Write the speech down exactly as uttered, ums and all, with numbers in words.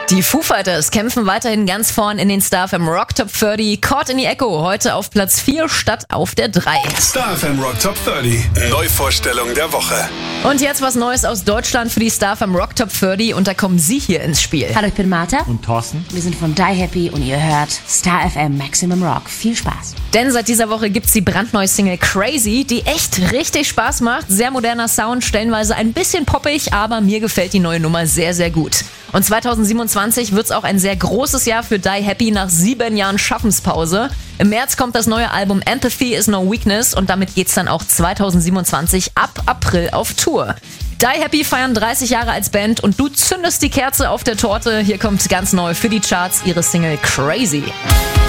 Die Foo Fighters kämpfen weiterhin ganz vorn in den Star F M Rock Top dreißig. Caught in the Echo heute auf Platz vier statt auf der drei. Star F M Rock Top dreißig. Neuvorstellung der Woche. Und jetzt was Neues aus Deutschland für die Star F M Rock Top dreißig und da kommen Sie hier ins Spiel. Hallo, ich bin Martha. Und Thorsten. Wir sind von Die Happy und ihr hört Star F M Maximum Rock. Viel Spaß. Denn seit dieser Woche gibt's die brandneue Single Crazy, die echt richtig Spaß macht. Sehr moderner Sound, stellenweise ein bisschen poppig, aber mir gefällt die neue Nummer sehr, sehr gut. Und zweitausendsiebenundzwanzig wird's auch ein sehr großes Jahr für Die Happy nach sieben Jahren Schaffenspause. Im März kommt das neue Album Empathy is No Weakness und damit geht's dann auch zweitausendsiebenundzwanzig ab April auf Tour. Die Happy feiern dreißig Jahre als Band und du zündest die Kerze auf der Torte. Hier kommt ganz neu für die Charts ihre Single Crazy.